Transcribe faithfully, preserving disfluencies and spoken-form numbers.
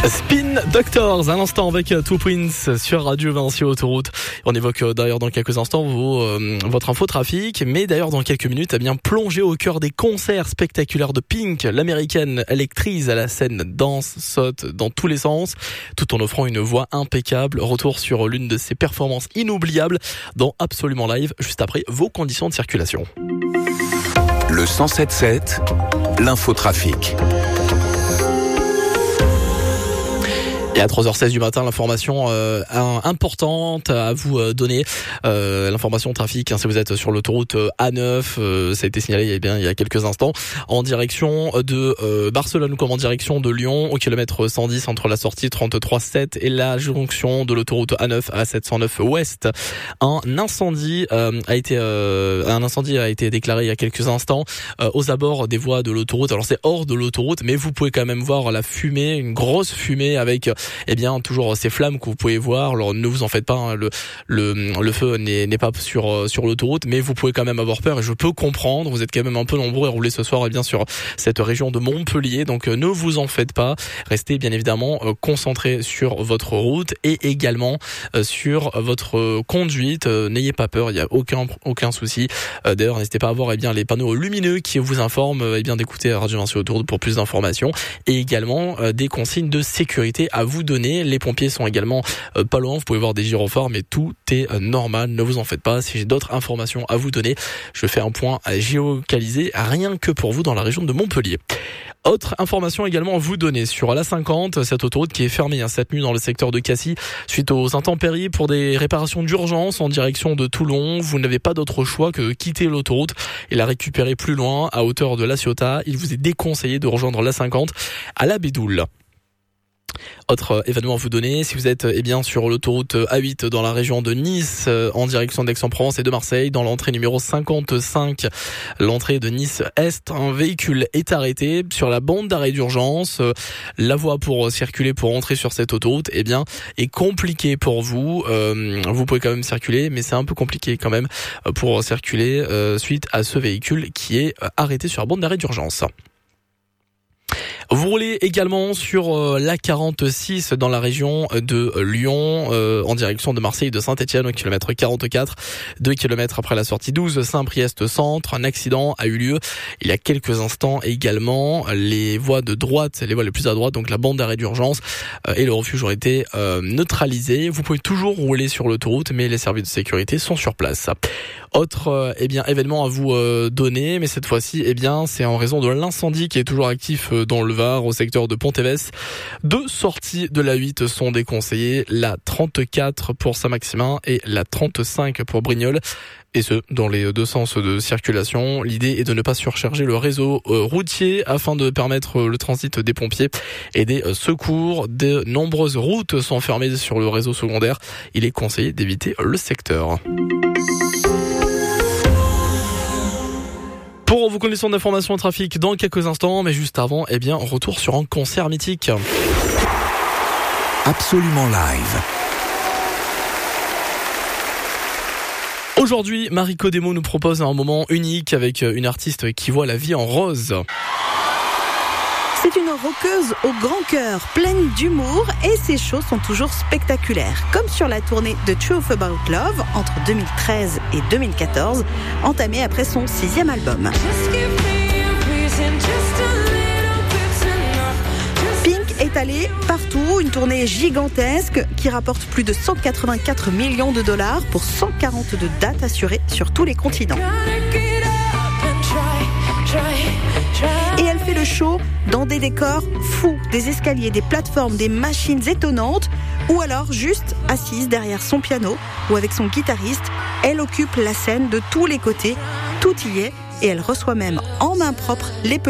Spin Doctors, un instant avec Two Prince sur Radio Vinci Autoroute. On évoque d'ailleurs dans quelques instants vos, euh, votre info trafic, mais d'ailleurs dans quelques minutes, eh bien plongé au cœur des concerts spectaculaires de Pink, l'américaine électrise à la scène, danse, saute dans tous les sens, tout en offrant une voix impeccable. Retour sur l'une de ses performances inoubliables dans Absolument Live, juste après vos conditions de circulation. Le cent sept sept, l'infotrafic. Et à trois heures seize du matin, l'information euh, importante à vous euh, donner, euh, l'information trafic, hein, si vous êtes sur l'autoroute A neuf, euh, ça a été signalé eh bien, il y a quelques instants, en direction de euh, Barcelone comme en direction de Lyon, au kilomètre cent dix entre la sortie trente-trois sept et la jonction de l'autoroute A neuf à sept cent neuf ouest. Un incendie euh, a été euh, un incendie a été déclaré il y a quelques instants euh, aux abords des voies de l'autoroute. Alors c'est hors de l'autoroute, mais vous pouvez quand même voir la fumée, une grosse fumée avec eh bien toujours ces flammes que vous pouvez voir. Alors ne vous en faites pas, hein, le le le feu n'est n'est pas sur sur l'autoroute, mais vous pouvez quand même avoir peur et je peux comprendre. Vous êtes quand même un peu nombreux à rouler ce soir et eh bien sur cette région de Montpellier, donc euh, ne vous en faites pas. Restez bien évidemment euh, concentrés sur votre route et également euh, sur votre euh, conduite. Euh, n'ayez pas peur, il y a aucun aucun souci. Euh, d'ailleurs, n'hésitez pas à voir eh bien les panneaux lumineux qui vous informent euh, eh bien d'écouter Radio Vinci Autoroute pour plus d'informations et également euh, des consignes de sécurité à vous donner. Les pompiers sont également euh, pas loin, vous pouvez voir des gyrophares, mais tout est euh, normal, ne vous en faites pas. Si j'ai d'autres informations à vous donner, je fais un point géolocalisé rien que pour vous dans la région de Montpellier. Autre information également à vous donner sur l'A cinquante, cette autoroute qui est fermée hein, cette nuit dans le secteur de Cassis suite aux intempéries pour des réparations d'urgence en direction de Toulon. Vous n'avez pas d'autre choix que de quitter l'autoroute et la récupérer plus loin à hauteur de La Ciotat. Il vous est déconseillé de rejoindre l'A cinquante à la Bédoule. Autre événement à vous donner, si vous êtes eh bien sur l'autoroute A huit dans la région de Nice, en direction d'Aix-en-Provence et de Marseille, dans l'entrée numéro cinquante-cinq, l'entrée de Nice-Est, un véhicule est arrêté sur la bande d'arrêt d'urgence. La voie pour circuler, pour entrer sur cette autoroute, eh bien, est compliquée pour vous. Euh, vous pouvez quand même circuler, mais c'est un peu compliqué quand même pour circuler euh, suite à ce véhicule qui est arrêté sur la bande d'arrêt d'urgence. Vous roulez également sur euh, l'A quarante-six dans la région de Lyon, euh, en direction de Marseille et de Saint-Etienne au kilomètre quarante-quatre, deux kilomètres après la sortie douze, Saint-Priest Centre. Un accident a eu lieu il y a quelques instants également. Les voies de droite, les voies les plus à droite, donc la bande d'arrêt d'urgence euh, et le refuge ont été euh, neutralisés. Vous pouvez toujours rouler sur l'autoroute, mais les services de sécurité sont sur place. Autre euh, eh bien événement à vous euh, donner, mais cette fois-ci eh bien c'est en raison de l'incendie qui est toujours actif euh, dans le Var au secteur de Pontévès. Deux sorties de la huit sont déconseillées, la trente-quatre pour Saint-Maximin et la trente-cinq pour Brignoles. Et ce, dans les deux sens de circulation. L'idée est de ne pas surcharger le réseau euh, routier afin de permettre euh, le transit des pompiers et des euh, secours. De nombreuses routes sont fermées sur le réseau secondaire. Il est conseillé d'éviter le secteur. Pour vos conditions d'information trafic dans quelques instants, mais juste avant, eh bien, retour sur un concert mythique. Absolument Live. Aujourd'hui, Mariko Demo nous propose un moment unique avec une artiste qui voit la vie en rose. C'est une rockeuse au grand cœur, pleine d'humour et ses shows sont toujours spectaculaires. Comme sur la tournée de Truth About Love entre deux mille treize et deux mille quatorze, entamée après son sixième album. Pink est allée partout, une tournée gigantesque qui rapporte plus de cent quatre-vingt-quatre millions de dollars pour cent quarante-deux dates assurées sur tous les continents. Et elle fait le show dans des décors fous, des escaliers, des plateformes, des machines étonnantes, ou alors juste assise derrière son piano ou avec son guitariste. Elle occupe la scène de tous les côtés, tout y est, et elle reçoit même en main propre les